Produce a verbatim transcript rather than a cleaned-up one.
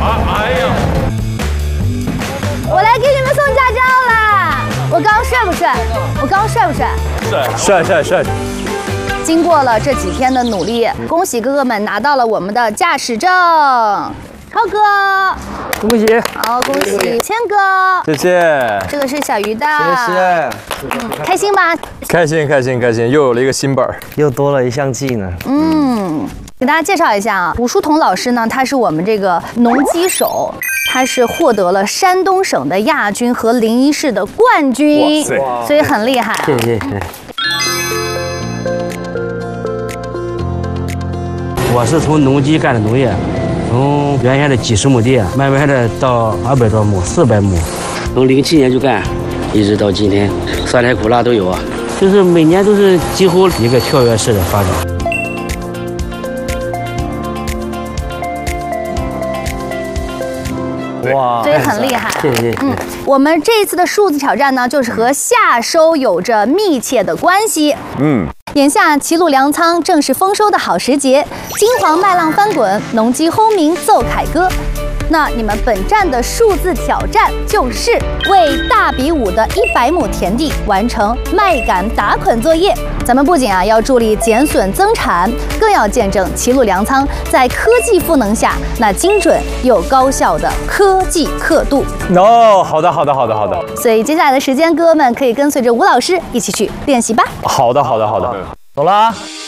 哎呀！ 我来给你们送驾照啦！我刚刚帅不帅？我刚刚帅不帅？ 帅帅帅帅！ 经过了这几天的努力，恭喜哥哥们拿到了我们的驾驶证。超哥， 恭喜！ 好，恭喜谦哥， 谢谢。 这个是小鱼的， 谢谢。 嗯，开心吧？ 开心开心开心，又有了一个新本儿， 又多了一项技能。 嗯，给大家介绍一下啊，武书彤老师呢，他是我们这个农机手。他是获得了山东省的亚军和临沂市的冠军，所以很厉害。 谢谢谢谢。我是从农机干的农业，从原先的几十亩地，慢慢的到二百多亩、四百亩，从零七年就干，一直到今天，酸甜苦辣都有啊。就是每年都是几乎一个跳跃式的发展。哇， 所以很厉害。 谢谢。 嗯，我们这一次的数字挑战呢，就是和夏收有着密切的关系。 嗯。 眼下齐鲁粮仓正是丰收的好时节，金黄麦浪翻滚，农机轰鸣奏凯歌。那你们本站的数字挑战就是为大比武的一百亩田地完成麦秆打捆作业。咱们不仅啊要助力减损增产，更要见证齐鲁粮仓在科技赋能下那精准又高效的科技刻度。 哦，好的好的好的好的。 所以接下来的时间，哥哥们可以跟随着吴老师一起去练习吧。 好的好的好的， 走了啊。